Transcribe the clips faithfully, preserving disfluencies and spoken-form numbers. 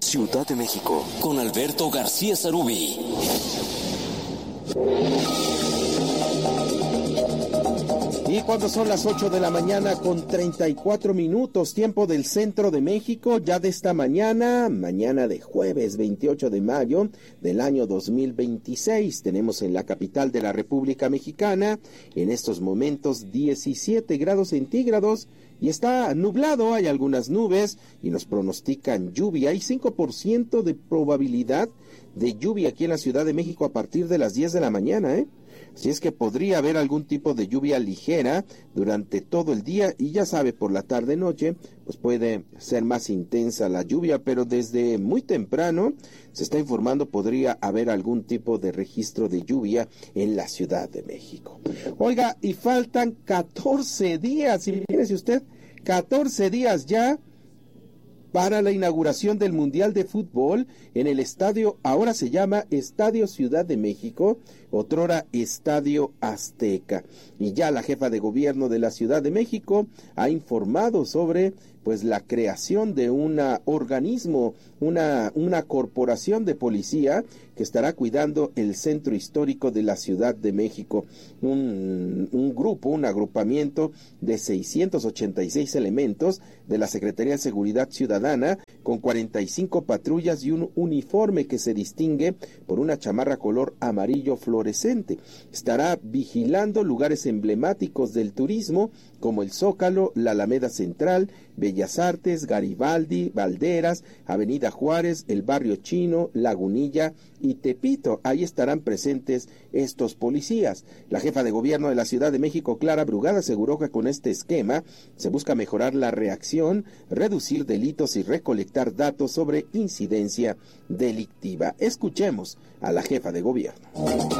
Ciudad de México, con Alberto García Sarubí. Y cuando son las ocho de la mañana con treinta y cuatro minutos, tiempo del centro de México, ya de esta mañana, mañana de jueves veintiocho de mayo del año dos mil veintiséis, tenemos en la capital de la República Mexicana, en estos momentos diecisiete grados centígrados, y está nublado, hay algunas nubes, y nos pronostican lluvia, hay cinco por ciento de probabilidad de lluvia aquí en la Ciudad de México a partir de las diez de la mañana, ¿eh? Así es que podría haber algún tipo de lluvia ligera durante todo el día y ya sabe, por la tarde-noche, pues puede ser más intensa la lluvia, pero desde muy temprano se está informando podría haber algún tipo de registro de lluvia en la Ciudad de México. Oiga, y faltan catorce días, imagínese usted, catorce días ya para la inauguración del Mundial de Fútbol en el estadio, ahora se llama Estadio Ciudad de México, otrora Estadio Azteca. Y ya la jefa de gobierno de la Ciudad de México ha informado sobre pues la creación de un organismo, una, una corporación de policía que estará cuidando el centro histórico de la Ciudad de México. Un, un grupo, un agrupamiento de seiscientos ochenta y seis elementos de la Secretaría de Seguridad Ciudadana, con cuarenta y cinco patrullas y un uniforme que se distingue por una chamarra color amarillo fluorescente. Estará vigilando lugares emblemáticos del turismo como el Zócalo, la Alameda Central, Bellas Artes, Garibaldi, Valderas, Avenida Juárez, el Barrio Chino, Lagunilla y Tepito. Ahí estarán presentes estos policías. La jefa de gobierno de la Ciudad de México, Clara Brugada, aseguró que con este esquema se busca mejorar la reacción, reducir delitos y recolectar datos sobre incidencia delictiva. Escuchemos a la jefa de gobierno.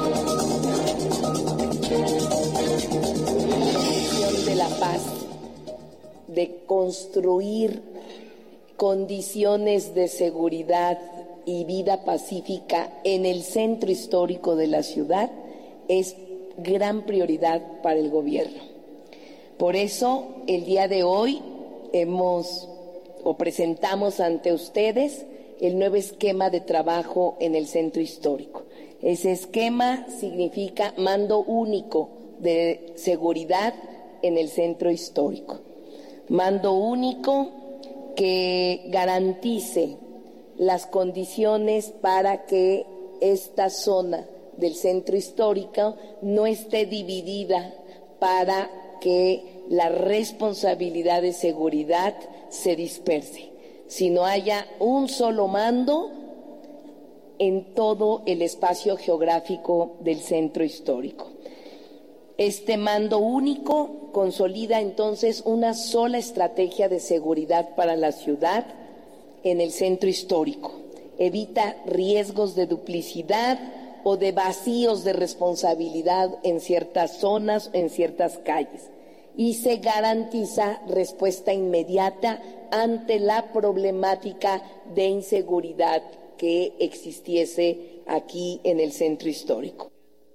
De la paz, de construir condiciones de seguridad y vida pacífica en el centro histórico de la ciudad es gran prioridad para el gobierno. Por eso, el día de hoy hemos o presentamos ante ustedes el nuevo esquema de trabajo en el centro histórico. Ese esquema significa mando único de seguridad en el centro histórico. Mando único que garantice las condiciones para que esta zona del centro histórico no esté dividida, para que la responsabilidad de seguridad se disperse, sino haya un solo mando en todo el espacio geográfico del centro histórico. Este mando único consolida entonces una sola estrategia de seguridad para la ciudad en el centro histórico. Evita riesgos de duplicidad o de vacíos de responsabilidad en ciertas zonas, en ciertas calles, y se garantiza respuesta inmediata ante la problemática de inseguridad que existiese aquí en el centro histórico.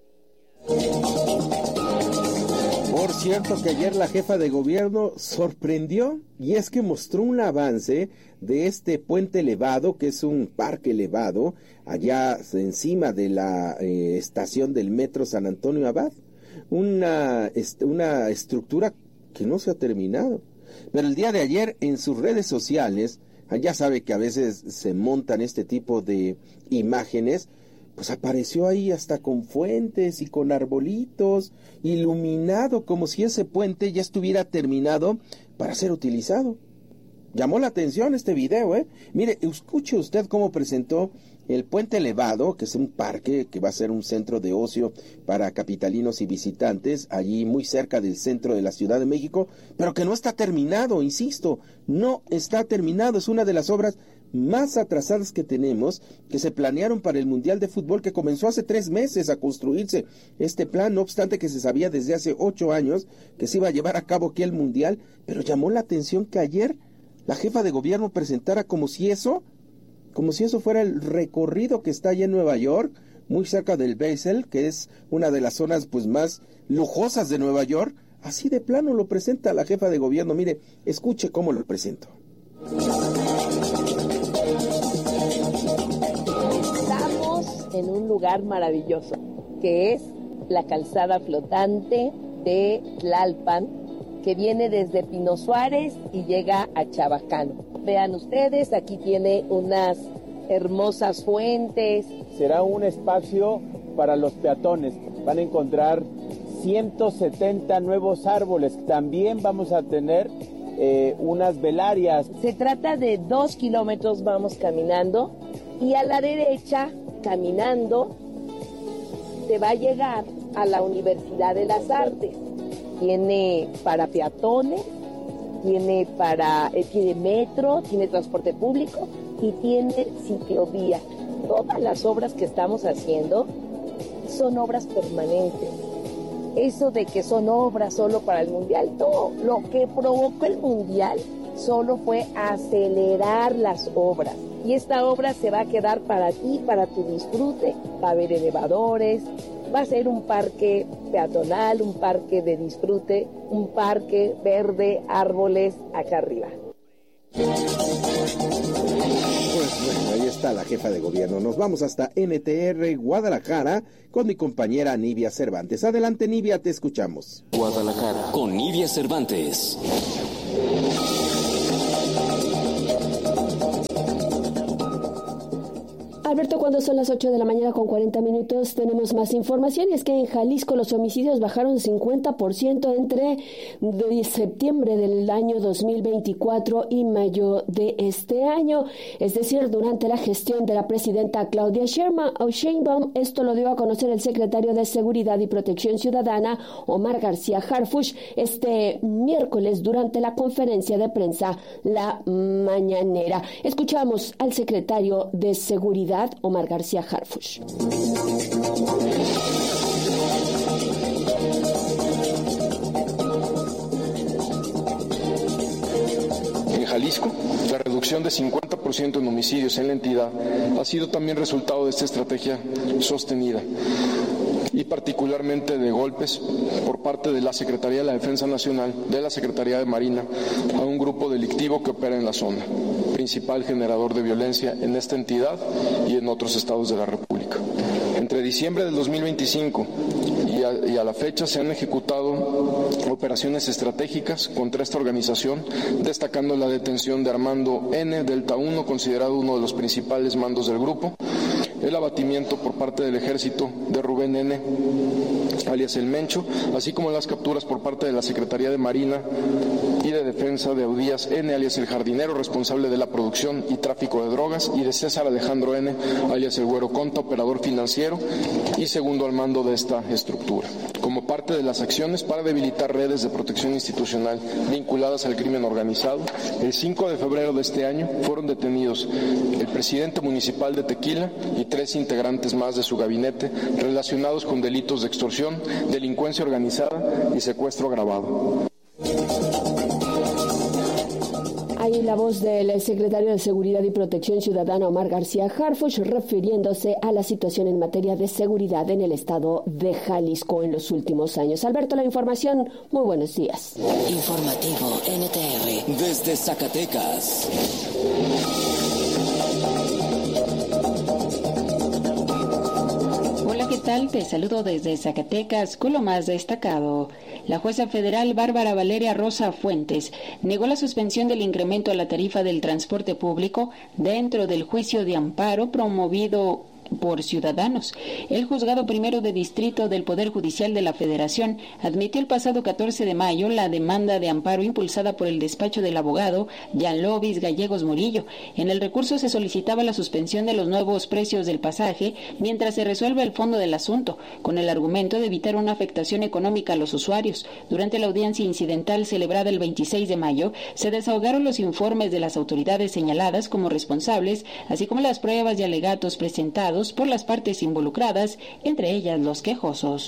Por cierto que ayer la jefa de gobierno sorprendió, y es que mostró un avance de este puente elevado, que es un parque elevado, allá encima de la eh, estación del metro San Antonio Abad, una, est- una estructura que no se ha terminado. Pero el día de ayer en sus redes sociales, ya sabe que a veces se montan este tipo de imágenes, pues apareció ahí hasta con fuentes y con arbolitos, iluminado, como si ese puente ya estuviera terminado para ser utilizado. Llamó la atención este video, ¿eh? Mire, escuche usted cómo presentó el puente elevado, que es un parque que va a ser un centro de ocio para capitalinos y visitantes, allí muy cerca del centro de la Ciudad de México, pero que no está terminado, insisto, no está terminado, es una de las obras más atrasadas que tenemos, que se planearon para el Mundial de Fútbol, que comenzó hace tres meses a construirse este plan, no obstante que se sabía desde hace ocho años que se iba a llevar a cabo aquí el Mundial, pero llamó la atención que ayer la jefa de gobierno presentara como si eso, como si eso fuera el recorrido que está allá en Nueva York, muy cerca del Basel, que es una de las zonas pues más lujosas de Nueva York. Así de plano lo presenta la jefa de gobierno. Mire, escuche cómo lo presentó. en un lugar maravilloso, que es la calzada flotante de Tlalpan, que viene desde Pino Suárez y llega a Chabacán. Vean ustedes, aquí tiene unas hermosas fuentes. Será un espacio para los peatones. Van a encontrar ciento setenta nuevos árboles. También vamos a tener eh, unas velarias. Se trata de dos kilómetros, vamos caminando, y a la derecha, caminando, se va a llegar a la Universidad de las Artes. Tiene para peatones, tiene para eh, tiene metro, tiene transporte público y tiene ciclovía. Todas las obras que estamos haciendo son obras permanentes. Eso de que son obras solo para el Mundial, no. Lo que provocó el Mundial solo fue acelerar las obras. Y esta obra se va a quedar para ti, para tu disfrute. Va a haber elevadores, va a ser un parque peatonal, un parque de disfrute, un parque verde, árboles acá arriba. Pues bueno, ahí está la jefa de gobierno. Nos vamos hasta N T R Guadalajara con mi compañera Nivia Cervantes. Adelante, Nivia, te escuchamos. Guadalajara con Nivia Cervantes. Alberto, cuando son las ocho de la mañana con cuarenta minutos, tenemos más información, y es que en Jalisco los homicidios bajaron cincuenta por ciento entre de septiembre del año dos mil veinticuatro y mayo de este año, es decir, durante la gestión de la presidenta Claudia Sheinbaum. Esto lo dio a conocer el secretario de Seguridad y Protección Ciudadana, Omar García Harfuch, este miércoles durante la conferencia de prensa La Mañanera. Escuchamos al secretario de Seguridad, Omar García Harfuch. En Jalisco, la reducción de cincuenta por ciento en homicidios en la entidad ha sido también resultado de esta estrategia sostenida y particularmente de golpes por parte de la Secretaría de la Defensa Nacional, de la Secretaría de Marina, a un grupo delictivo que opera en la zona, principal generador de violencia en esta entidad y en otros estados de la República. Entre diciembre del dos mil veinticinco y a, y a la fecha se han ejecutado operaciones estratégicas contra esta organización, destacando la detención de Armando N. Delta uno, considerado uno de los principales mandos del grupo, el abatimiento por parte del ejército de Rubén N., alias El Mencho, así como las capturas por parte de la Secretaría de Marina y de Defensa de Eudías N., alias El Jardinero, responsable de la producción y tráfico de drogas, y de César Alejandro N., alias El Güero Conta, operador financiero y segundo al mando de esta estructura, como parte de las acciones para debilitar redes de protección institucional vinculadas al crimen organizado. El cinco de febrero de este año fueron detenidos el presidente municipal de Tequila y tres integrantes más de su gabinete relacionados con delitos de extorsión, delincuencia organizada y secuestro agravado. Ahí la voz del secretario de Seguridad y Protección Ciudadana, Omar García Harfuch, refiriéndose a la situación en materia de seguridad en el estado de Jalisco en los últimos años. Alberto, la información, muy buenos días. Informativo N T R desde Zacatecas. Hola, ¿qué tal? Te saludo desde Zacatecas con lo más destacado. La jueza federal Bárbara Valeria Rosa Fuentes negó la suspensión del incremento a la tarifa del transporte público dentro del juicio de amparo promovido por Ciudadanos. El juzgado primero de distrito del Poder Judicial de la Federación admitió el pasado catorce de mayo la demanda de amparo impulsada por el despacho del abogado Jean Lovis Gallegos Murillo. En el recurso se solicitaba la suspensión de los nuevos precios del pasaje mientras se resuelve el fondo del asunto, con el argumento de evitar una afectación económica a los usuarios. Durante la audiencia incidental celebrada el veintiséis de mayo, se desahogaron los informes de las autoridades señaladas como responsables, así como las pruebas y alegatos presentados por las partes involucradas, entre ellas los quejosos.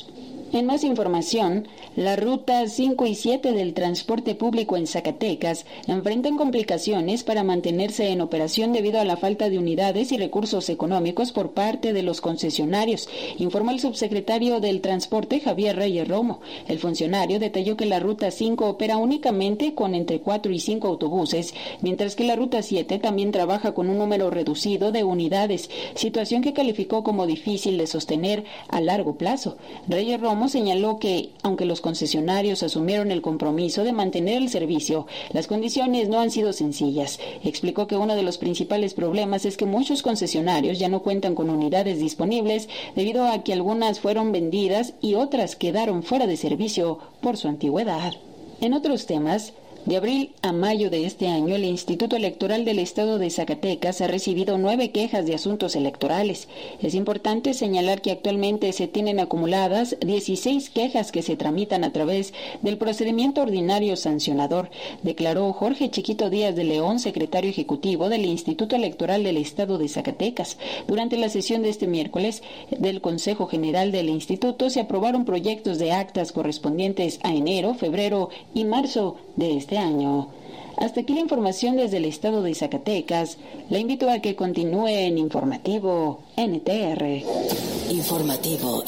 En más información, la ruta cinco y siete del transporte público en Zacatecas enfrentan complicaciones para mantenerse en operación debido a la falta de unidades y recursos económicos por parte de los concesionarios, informó el subsecretario del Transporte Javier Reyes Romo. El funcionario detalló que la ruta cinco opera únicamente con entre cuatro y cinco autobuses, mientras que la ruta siete también trabaja con un número reducido de unidades, situación que calificó como difícil de sostener a largo plazo. Reyes Romo señaló que, aunque los concesionarios asumieron el compromiso de mantener el servicio, las condiciones no han sido sencillas. Explicó que uno de los principales problemas es que muchos concesionarios ya no cuentan con unidades disponibles debido a que algunas fueron vendidas y otras quedaron fuera de servicio por su antigüedad. En otros temas, de abril a mayo de este año, el Instituto Electoral del Estado de Zacatecas ha recibido nueve quejas de asuntos electorales. Es importante señalar que actualmente se tienen acumuladas dieciséis quejas que se tramitan a través del procedimiento ordinario sancionador, declaró Jorge Chiquito Díaz de León, secretario ejecutivo del Instituto Electoral del Estado de Zacatecas. Durante la sesión de este miércoles del Consejo General del Instituto se aprobaron proyectos de actas correspondientes a enero, febrero y marzo de este año. Hasta aquí la información desde el estado de Zacatecas. La invito a que continúe en Informativo N T R. Informativo